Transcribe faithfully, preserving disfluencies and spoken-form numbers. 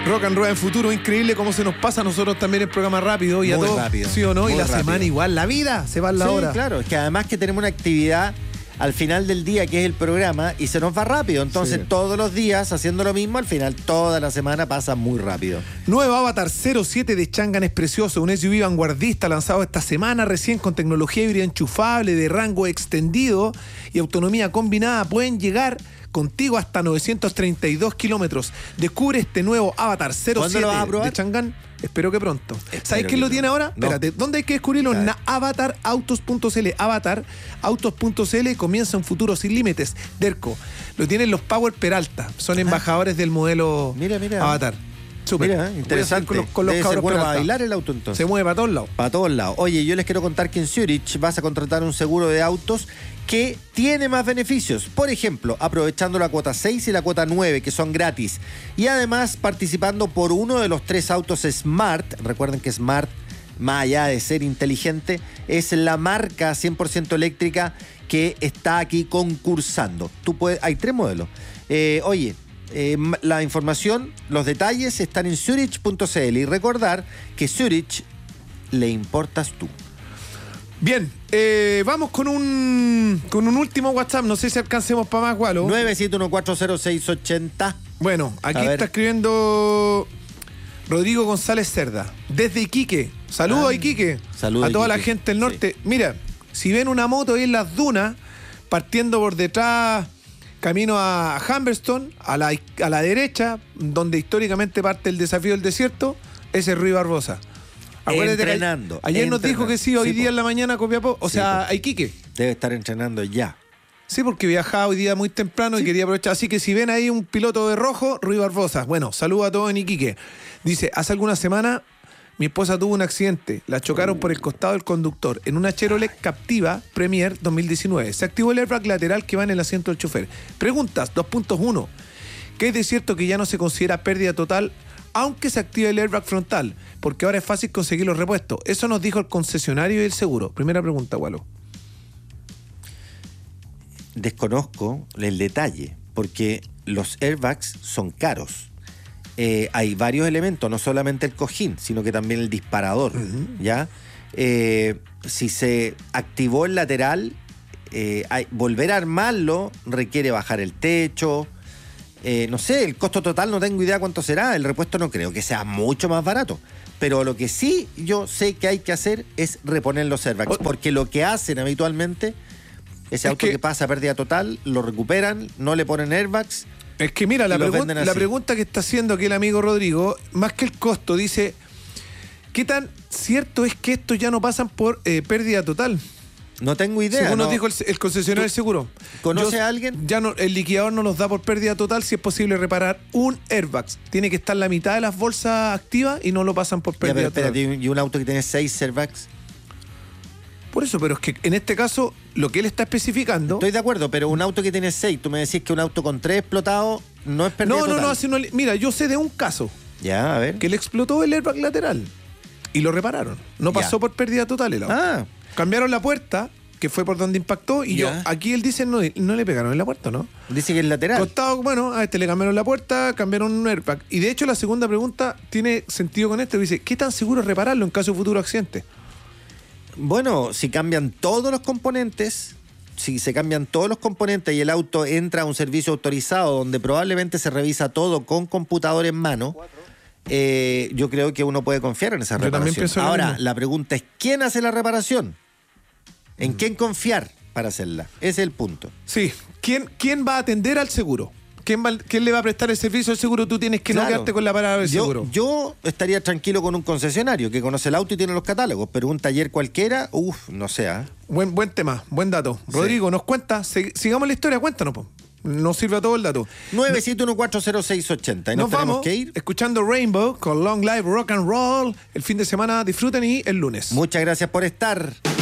Rock and Roll en futuro, increíble cómo se nos pasa a nosotros también el programa rápido y muy a todos, rápido, ¿sí o no? Y la rápido. semana igual, la vida se va a la sí, hora. Claro, es que además que tenemos una actividad al final del día que es el programa y se nos va rápido, entonces sí. todos los días haciendo lo mismo, al final toda la semana pasa muy rápido. Nuevo Avatar cero siete de Changan es precioso, un S U V vanguardista lanzado esta semana recién con tecnología híbrida enchufable de rango extendido y autonomía combinada. Pueden llegar contigo hasta novecientos treinta y dos kilómetros. Descubre este nuevo Avatar cero siete lo vas a probar? de Changan. Espero que pronto. Espero ¿Sabes quién que lo tiene pronto. ahora? No. Espérate, ¿dónde hay que descubrirlo? En avatar autos punto c l. avatar autos punto c l comienza un futuro sin límites. Derco, lo tienen los Power Peralta. Son embajadores del modelo Mira, mira. Avatar. Súper. Mira, interesante. Con los, con los Debe ser cabros bueno para Peralta. bailar el auto entonces. Se mueve para todos lados. Para todos lados. Oye, yo les quiero contar que en Zurich vas a contratar un seguro de autos que tiene más beneficios. Por ejemplo, aprovechando la cuota seis y la cuota nueve, que son gratis. Y además participando por uno de los tres autos Smart. Recuerden que Smart, más allá de ser inteligente, es la marca cien por ciento eléctrica que está aquí concursando. Tú puedes, hay tres modelos. Eh, oye, eh, la información, los detalles están en zurich punto c l. Y recordar que Zurich le importas tú. Bien, eh, vamos con un con un último WhatsApp. No sé si alcancemos para más, Gualo. nueve siete uno cuatro cero seis ocho cero. Bueno, aquí A ver. está escribiendo Rodrigo González Cerda, desde Iquique. Saludos Ah, a Iquique. saludos a toda a la Iquique. gente del norte. Mira, si ven una moto ahí en las dunas, partiendo por detrás, camino a Humberstone, a la, a la derecha, donde históricamente parte el desafío del desierto, ese es Rui Barbosa. Acuérdate que Entrenando, ayer nos dijo entrenando. que sí, hoy Sí, día po. en la mañana a Copiapó, o Sí, sea, po. a Iquique. Debe estar entrenando ya. Sí, porque viajaba hoy día muy temprano y quería aprovechar. Así que si ven ahí un piloto de rojo, Rui Barbosa. Bueno, saludos a todos en Iquique. Dice, hace alguna semana mi esposa tuvo un accidente. La chocaron por el costado del conductor en una Chevrolet Captiva Premier dos mil diecinueve. Se activó el airbag lateral que va en el asiento del chofer. Preguntas, dos punto uno. ¿Qué es de cierto que ya no se considera pérdida total aunque se active el airbag frontal? Porque ahora es fácil conseguir los repuestos. Eso nos dijo el concesionario y el seguro. Primera pregunta, Gualo. Desconozco el detalle, porque los airbags son caros. Eh, hay varios elementos, no solamente el cojín, sino que también el disparador, uh-huh. ¿ya? Eh, si se activó el lateral, eh, hay, volver a armarlo requiere bajar el techo. Eh, no sé, el costo total no tengo idea cuánto será. El repuesto no creo que sea mucho más barato. Pero lo que sí yo sé que hay que hacer es reponer los airbags, porque lo que hacen habitualmente, ese es auto que, que pasa a pérdida total, lo recuperan, no le ponen airbags. Es que mira, la, pregun- la pregunta que está haciendo aquí el amigo Rodrigo, más que el costo, dice, ¿qué tan cierto es que estos ya no pasan por eh, pérdida total? No tengo idea. Según no. nos dijo el, el concesionario del seguro. ¿Conoce Yo, a alguien? Ya no, el liquidador no nos da por pérdida total si es posible reparar un airbag. Tiene que estar la mitad de las bolsas activas y no lo pasan por pérdida ya, pero, total. espérate, ¿y un auto que tiene seis airbags? Por eso, pero es que en este caso, lo que él está especificando... Estoy de acuerdo, pero un auto que tiene seis, tú me decís que un auto con tres explotados no es pérdida no, total. No, no, así no. Mira, yo sé de un caso. Ya, a ver. Que le explotó el airbag lateral y lo repararon. No pasó ya. por pérdida total el auto. Ah. Cambiaron la puerta, que fue por donde impactó, y ya. yo, aquí él dice, no, no le pegaron en la puerta, ¿no? Dice que es lateral. Costado, bueno, a este le cambiaron la puerta, cambiaron un airbag. Y de hecho la segunda pregunta tiene sentido con esto. Dice, ¿qué tan seguro es repararlo en caso de futuro accidente? Bueno, si cambian todos los componentes, si se cambian todos los componentes y el auto entra a un servicio autorizado donde probablemente se revisa todo con computador en mano, eh, yo creo que uno puede confiar en esa yo reparación. También pienso lo Ahora, mismo. la pregunta es, ¿quién hace la reparación? ¿En mm. quién confiar para hacerla? Ese es el punto. Sí, ¿quién, quién va a atender al seguro? ¿Quién, va, ¿Quién le va a prestar el servicio al seguro? Tú tienes que claro. no quedarte con la palabra del yo, seguro. Yo estaría tranquilo con un concesionario que conoce el auto y tiene los catálogos, pero un taller cualquiera, uff, no sé. ¿eh? Buen, buen tema, buen dato. Sí. Rodrigo, ¿nos cuenta? Se, sigamos la historia, cuéntanos. Po. Nos sirve a todo el dato. nueve siete uno cuatro cero seis ocho cero. Nos, nos vamos que ir escuchando Rainbow con Long Live Rock and Roll. El fin de semana disfruten y el lunes. Muchas gracias por estar.